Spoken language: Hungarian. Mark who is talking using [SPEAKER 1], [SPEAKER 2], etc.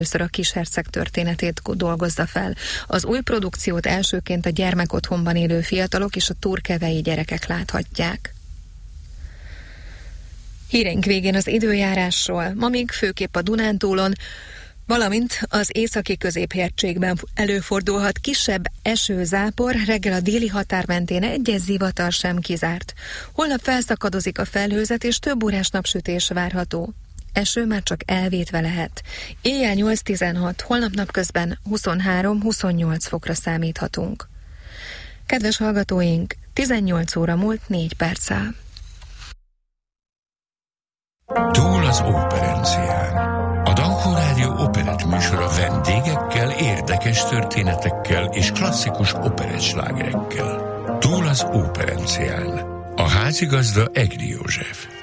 [SPEAKER 1] Először a kisherceg történetét dolgozza fel. Az új produkciót elsőként a gyermekotthonban élő fiatalok és a turkevei gyerekek láthatják. Híreink végén az időjárásról. Ma még főképp a Dunántúlon, valamint az északi középhegységben előfordulhat kisebb esőzápor, reggel a déli határ mentén egyes zivatar sem kizárt. Holnap felszakadozik a felhőzet, és több órás napsütés várható. Eső már csak elvétve lehet. Éjjel 8-16, holnap napközben 23-28 fokra számíthatunk. Kedves hallgatóink, 18 óra múlt 4 perccel.
[SPEAKER 2] Túl az óperencián. A Dankó Rádió operett műsora vendégekkel, érdekes történetekkel és klasszikus operettslágerekkel. Túl az óperencián. A házigazda Egri József.